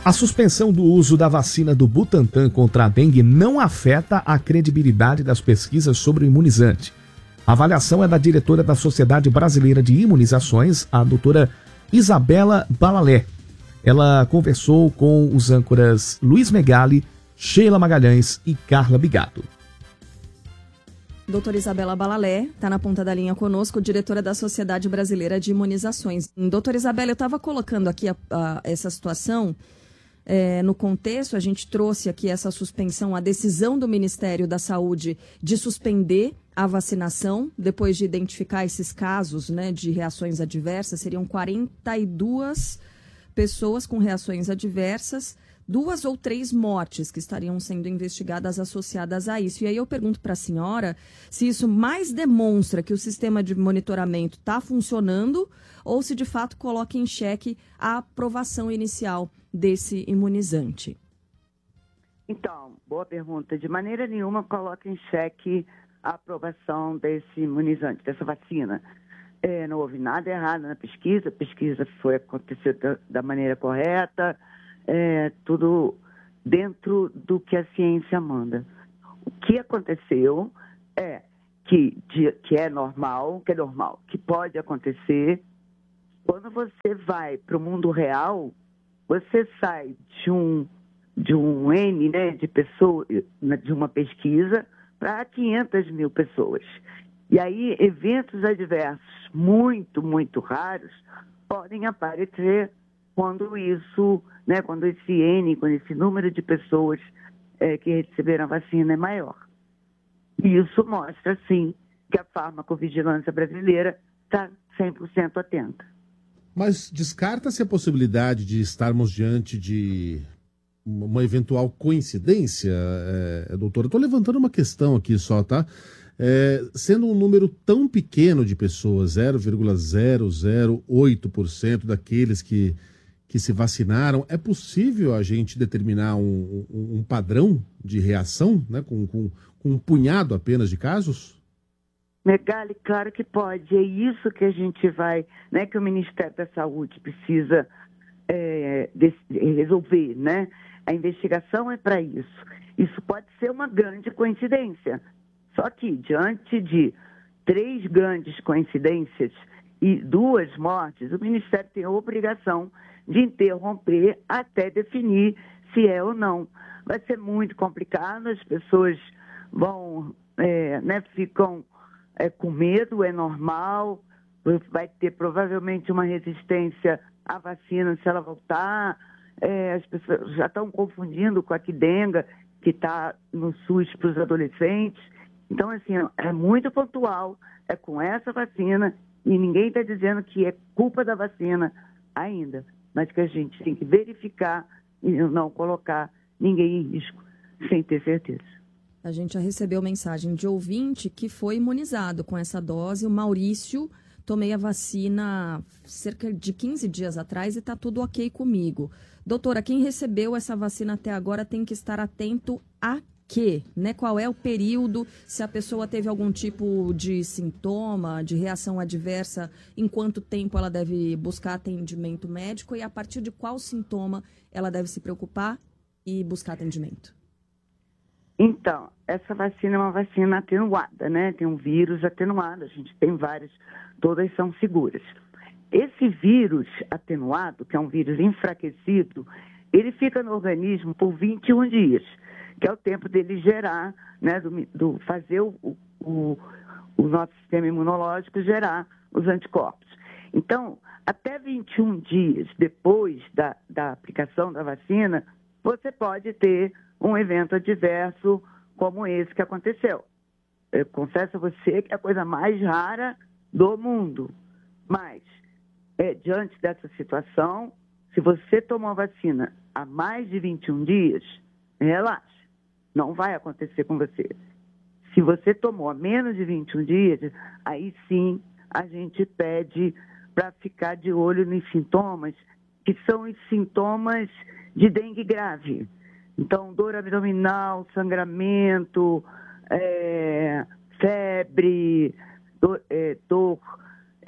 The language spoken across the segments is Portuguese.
A suspensão do uso da vacina do Butantan contra a dengue não afeta a credibilidade das pesquisas sobre o imunizante. A avaliação é da diretora da Sociedade Brasileira de Imunizações, a doutora Isabela Balalé. Ela conversou com os âncoras Luiz Megali, Sheila Magalhães e Carla Bigato. Doutora Isabela Balalé está na ponta da linha conosco, diretora da Sociedade Brasileira de Imunizações. Doutora Isabela, eu estava colocando aqui essa situação no contexto. A gente trouxe aqui essa suspensão, a decisão do Ministério da Saúde de suspender a vacinação, depois de identificar esses casos, né, de reações adversas. Seriam 42 pessoas com reações adversas, 2 ou 3 mortes que estariam sendo investigadas associadas a isso. E aí eu pergunto para a senhora se isso mais demonstra que o sistema de monitoramento está funcionando ou se de fato coloca em xeque a aprovação inicial desse imunizante. Então, boa pergunta. De maneira nenhuma coloca em xeque a aprovação desse imunizante, dessa vacina. Não houve nada errado na pesquisa, a pesquisa aconteceu da maneira correta, tudo dentro do que a ciência manda. O que aconteceu é que é normal, que pode acontecer. Quando você vai para o mundo real, você sai de um N, né, de pessoas, de uma pesquisa, para 500 mil pessoas. E aí, eventos adversos muito, muito raros podem aparecer quando quando esse N, quando esse número de pessoas que receberam a vacina é maior. E isso mostra, sim, que a farmacovigilância brasileira está 100% atenta. Mas descarta-se a possibilidade de estarmos diante de uma eventual coincidência, doutora? Estou levantando uma questão aqui só, tá? Sendo um número tão pequeno de pessoas, 0,008% daqueles que se vacinaram, é possível a gente determinar um padrão de reação, né, com um punhado apenas de casos? Megali, claro que pode. É isso que a gente vai, né, que o Ministério da Saúde precisa resolver, né? A investigação é para isso. Isso pode ser uma grande coincidência. Só que, diante de 3 grandes coincidências e 2 mortes, o Ministério tem a obrigação de interromper até definir se é ou não. Vai ser muito complicado, as pessoas ficam com medo, é normal, vai ter provavelmente uma resistência à vacina se ela voltar. As pessoas já estão confundindo com a quidenga, que está no SUS para os adolescentes. Então, assim, é muito pontual, é com essa vacina, e ninguém está dizendo que é culpa da vacina ainda, mas que a gente tem que verificar e não colocar ninguém em risco, sem ter certeza. A gente já recebeu mensagem de ouvinte que foi imunizado com essa dose. O Maurício, tomei a vacina cerca de 15 dias atrás e está tudo ok comigo. Doutora, quem recebeu essa vacina até agora tem que estar atento a quê? Né? Qual é o período, se a pessoa teve algum tipo de sintoma, de reação adversa, em quanto tempo ela deve buscar atendimento médico e a partir de qual sintoma ela deve se preocupar e buscar atendimento? Então, essa vacina é uma vacina atenuada, né? Tem um vírus atenuado, a gente tem várias, todas são seguras. Esse vírus atenuado, que é um vírus enfraquecido, ele fica no organismo por 21 dias, que é o tempo dele gerar, né, fazer o nosso sistema imunológico gerar os anticorpos. Então, até 21 dias depois da aplicação da vacina, você pode ter um evento adverso como esse que aconteceu. Eu confesso a você que é a coisa mais rara do mundo. Mas, diante dessa situação, se você tomou a vacina há mais de 21 dias, relaxe, não vai acontecer com você. Se você tomou há menos de 21 dias, aí sim a gente pede para ficar de olho nos sintomas, que são os sintomas de dengue grave. Então, dor abdominal, sangramento, febre,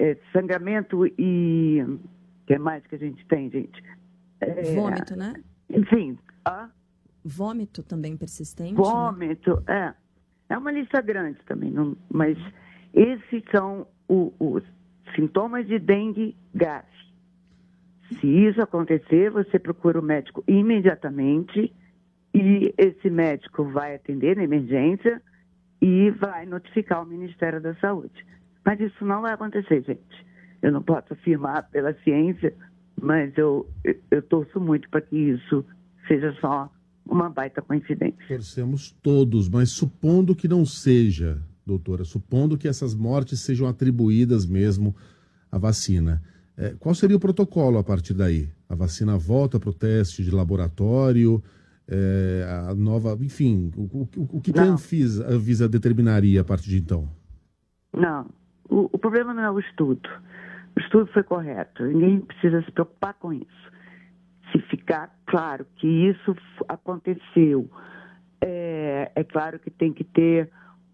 sangramento e... O que mais que a gente tem, gente? Vômito, né? Enfim, vômito também persistente? Vômito, né? É uma lista grande também, mas esses são os sintomas de dengue grave. Se isso acontecer, você procura o médico imediatamente e esse médico vai atender na emergência e vai notificar o Ministério da Saúde. Mas isso não vai acontecer, gente. Eu não posso afirmar pela ciência, mas eu torço muito para que isso seja só uma baita coincidência. Torcemos todos, mas supondo que não seja, doutora, supondo que essas mortes sejam atribuídas mesmo à vacina, qual seria o protocolo a partir daí? A vacina volta para o teste de laboratório, a nova, enfim, o que a Anvisa determinaria a partir de então? Não, o problema não é o estudo. O estudo foi correto, ninguém precisa se preocupar com isso. Se ficar claro que isso aconteceu, é claro que tem que ter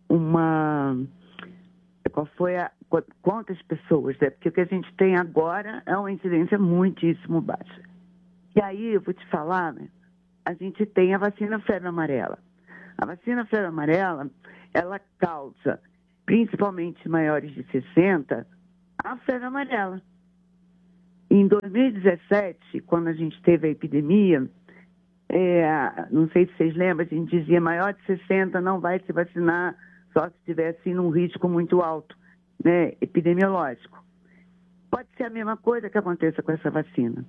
quantas pessoas, né? Porque o que a gente tem agora é uma incidência muitíssimo baixa. E aí, eu vou te falar, né? A gente tem a vacina febre amarela. A vacina febre amarela, ela causa, principalmente maiores de 60, a febre amarela. Em 2017, quando a gente teve a epidemia, não sei se vocês lembram, a gente dizia maior de 60 não vai se vacinar só se estiver assim, num risco muito alto, né, epidemiológico. Pode ser a mesma coisa que aconteça com essa vacina.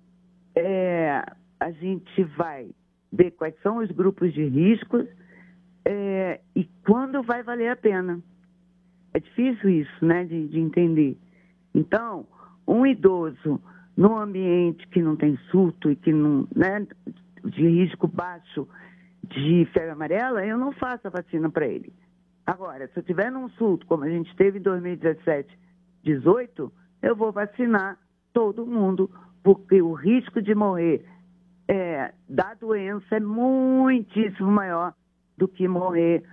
A gente vai ver quais são os grupos de risco e quando vai valer a pena. É difícil isso, né, de entender. Então, um idoso num ambiente que não tem surto e que não, né, de risco baixo de febre amarela, eu não faço a vacina para ele. Agora, se eu tiver num surto, como a gente teve em 2017, 2018, eu vou vacinar todo mundo, porque o risco de morrer da doença é muitíssimo maior do que morrer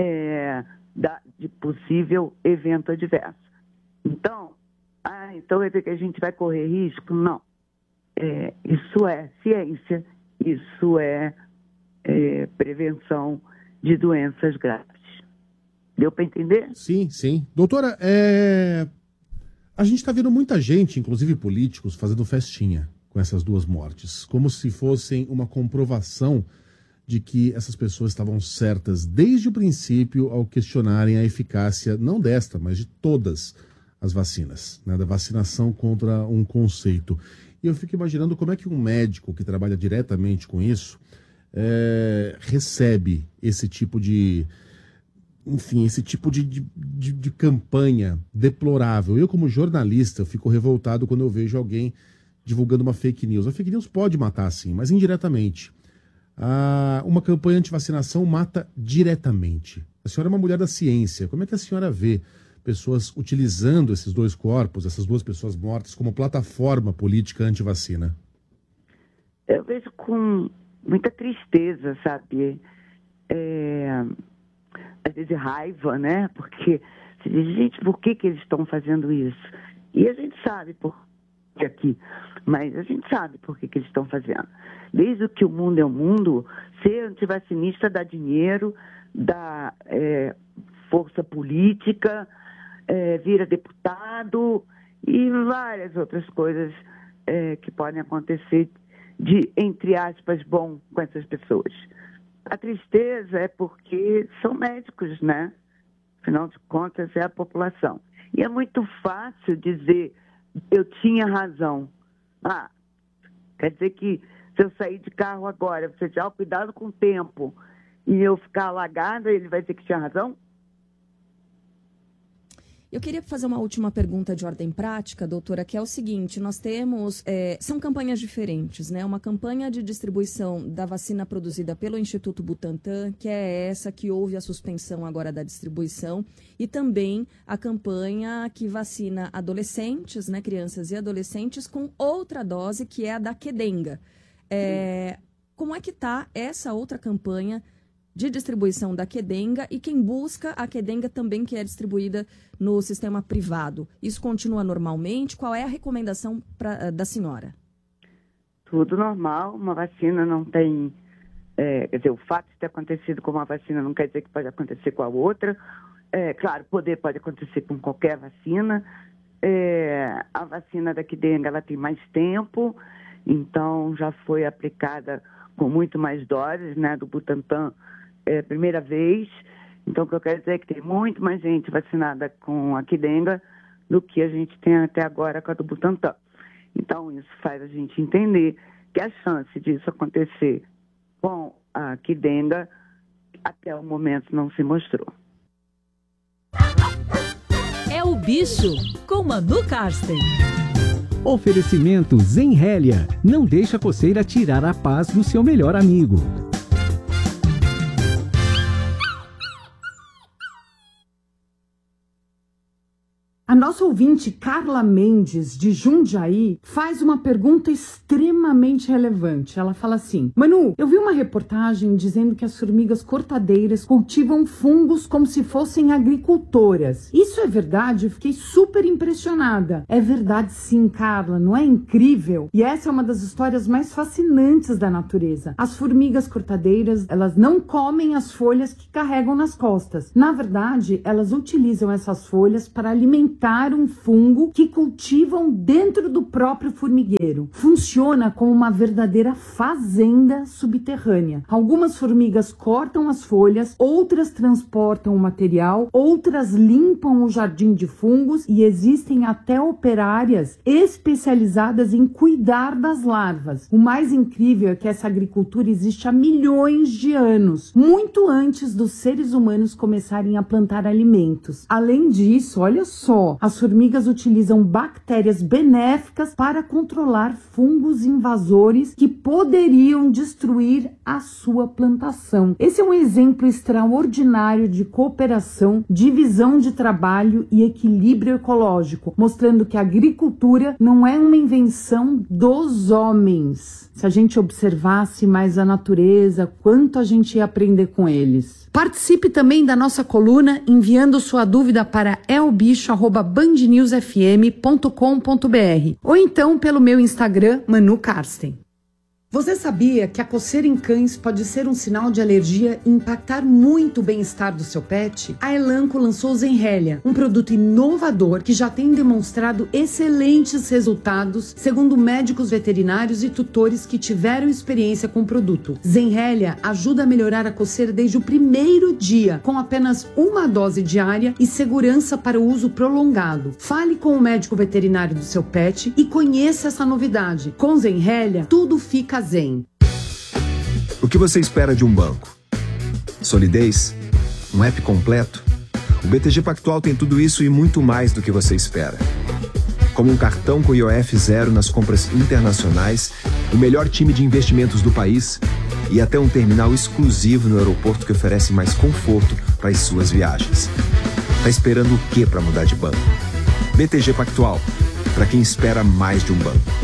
de possível evento adverso. Então, então é que a gente vai correr risco? Não. Isso é ciência, isso é prevenção de doenças graves. Deu para entender? Sim, sim. Doutora, a gente está vendo muita gente, inclusive políticos, fazendo festinha com essas duas mortes, como se fossem uma comprovação de que essas pessoas estavam certas desde o princípio ao questionarem a eficácia, não desta, mas de todas as vacinas, né, da vacinação contra um conceito. E eu fico imaginando como é que um médico que trabalha diretamente com isso recebe esse tipo de campanha deplorável. Eu, como jornalista, eu fico revoltado quando eu vejo alguém divulgando uma fake news. A fake news pode matar, sim, mas indiretamente. Uma campanha anti-vacinação mata diretamente. A senhora é uma mulher da ciência. Como é que a senhora vê pessoas utilizando esses dois corpos, essas duas pessoas mortas, como plataforma política anti-vacina? Eu vejo com muita tristeza, sabe? Às vezes raiva, né? Porque você diz, gente, por que eles estão fazendo isso? E a gente sabe por que aqui, mas a gente sabe por que eles estão fazendo. Desde que o mundo é o mundo, ser antivacinista dá dinheiro, dá força política, vira deputado e várias outras coisas que podem acontecer de, entre aspas, bom com essas pessoas. A tristeza é porque são médicos, né? Afinal de contas, é a população. E é muito fácil dizer, eu tinha razão. Quer dizer que se eu sair de carro agora, você já cuidado com o tempo, e eu ficar alagada, ele vai dizer que tinha razão? Eu queria fazer uma última pergunta de ordem prática, doutora, que é o seguinte, nós temos, são campanhas diferentes, né? Uma campanha de distribuição da vacina produzida pelo Instituto Butantan, que é essa que houve a suspensão agora da distribuição, e também a campanha que vacina adolescentes, né, crianças e adolescentes, com outra dose, que é a da Qdenga. Como é que está essa outra campanha de distribuição da Qdenga e quem busca a Qdenga também que é distribuída no sistema privado? Isso continua normalmente? Qual é a recomendação da senhora? Tudo normal, uma vacina não tem... quer dizer, o fato de ter acontecido com uma vacina não quer dizer que pode acontecer com a outra. Claro, pode acontecer com qualquer vacina. A vacina da Qdenga, ela tem mais tempo, então já foi aplicada com muito mais doses, né, do Butantan, primeira vez. Então, o que eu quero dizer é que tem muito mais gente vacinada com a Qdenga do que a gente tem até agora com a do Butantan. Então, isso faz a gente entender que a chance disso acontecer com a Qdenga até o momento não se mostrou. É o Bicho, com Manu Karsten. Oferecimento Zenrelia. Não deixa a coceira tirar a paz do seu melhor amigo. A nossa ouvinte Carla Mendes, de Jundiaí, faz uma pergunta extremamente relevante. Ela fala assim: Manu, eu vi uma reportagem dizendo que as formigas cortadeiras cultivam fungos como se fossem agricultoras. Isso é verdade? Eu fiquei super impressionada. É verdade sim, Carla, não é incrível? E essa é uma das histórias mais fascinantes da natureza. As formigas cortadeiras, elas não comem as folhas que carregam nas costas. Na verdade, elas utilizam essas folhas para alimentar um fungo que cultivam dentro do próprio formigueiro. Funciona como uma verdadeira fazenda subterrânea. Algumas formigas cortam as folhas, outras transportam o material, outras limpam o jardim de fungos e existem até operárias especializadas em cuidar das larvas. O mais incrível é que essa agricultura existe há milhões de anos, muito antes dos seres humanos começarem a plantar alimentos. Além disso, olha só, as formigas utilizam bactérias benéficas para controlar fungos invasores que poderiam destruir a sua plantação. Esse é um exemplo extraordinário de cooperação, divisão de trabalho e equilíbrio ecológico, mostrando que a agricultura não é uma invenção dos homens. Se a gente observasse mais a natureza, quanto a gente ia aprender com eles. Participe também da nossa coluna enviando sua dúvida para elbicho@bandnewsfm.com.br ou então pelo meu Instagram, Manu Karsten. Você sabia que a coceira em cães pode ser um sinal de alergia e impactar muito o bem-estar do seu pet? A Elanco lançou o Zenrelia, um produto inovador que já tem demonstrado excelentes resultados, segundo médicos veterinários e tutores que tiveram experiência com o produto. Zenrelia ajuda a melhorar a coceira desde o primeiro dia, com apenas uma dose diária e segurança para o uso prolongado. Fale com o médico veterinário do seu pet e conheça essa novidade. Com Zenrelia, tudo fica zen. O que você espera de um banco? Solidez? Um app completo? O BTG Pactual tem tudo isso e muito mais do que você espera. Como um cartão com IOF zero nas compras internacionais, o melhor time de investimentos do país e até um terminal exclusivo no aeroporto que oferece mais conforto para as suas viagens. Tá esperando o quê para mudar de banco? BTG Pactual, para quem espera mais de um banco.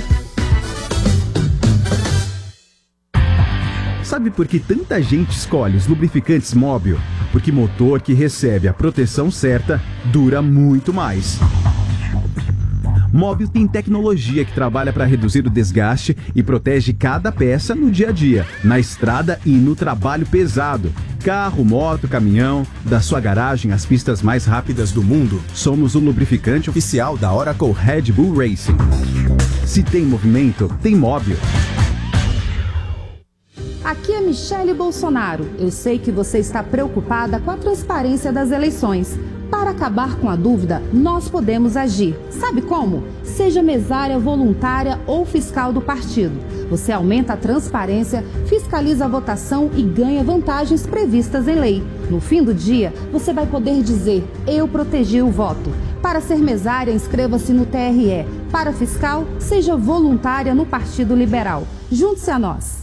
Sabe por que tanta gente escolhe os lubrificantes Móbil? Porque motor que recebe a proteção certa dura muito mais. Móbil tem tecnologia que trabalha para reduzir o desgaste e protege cada peça no dia a dia, na estrada e no trabalho pesado. Carro, moto, caminhão, da sua garagem às pistas mais rápidas do mundo. Somos o lubrificante oficial da Oracle Red Bull Racing. Se tem movimento, tem Móbil. Aqui é Michele Bolsonaro. Eu sei que você está preocupada com a transparência das eleições. Para acabar com a dúvida, nós podemos agir. Sabe como? Seja mesária, voluntária ou fiscal do partido. Você aumenta a transparência, fiscaliza a votação e ganha vantagens previstas em lei. No fim do dia, você vai poder dizer: eu protegi o voto. Para ser mesária, inscreva-se no TRE. Para fiscal, seja voluntária no Partido Liberal. Junte-se a nós.